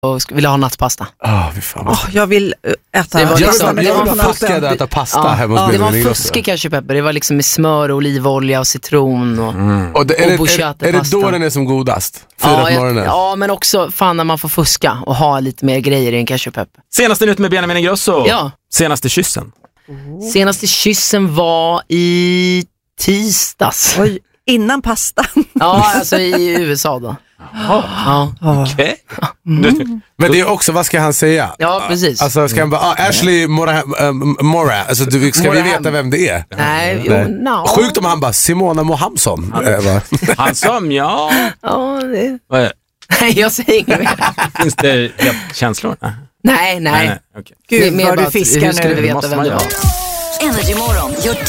och ville ha nattpasta. Jag vill äta. Det var liksom, jag fuskade att äta pasta hemma hos det var Benjamin fuskig ketchup-pepper. Det var liksom med smör och olivolja och citron och är det då den är som godast? Ja, men också fan när man får fuska och ha lite mer grejer i en ketchup-pepper. Senaste nytt med Benjamin Ingrosso. Ja. Senaste kyssen. Senaste kyssen var i tisdags. Oj, innan pastan. Ja, alltså i USA då. Okej. Men det är också, vad ska han säga? Ja, precis. Alltså ska han bara, Ashley Mora, alltså ska vi veta vem det är? Nej. Sjukt om han bara, Simona Mohamsson. Han sa ja. Ja, det... Nej, jag säger inget mer. Finns det känslor? Nej. Okay. Gud, vad du fiskar nu. Hur skulle vi veta vem det var? Energy Morgon gör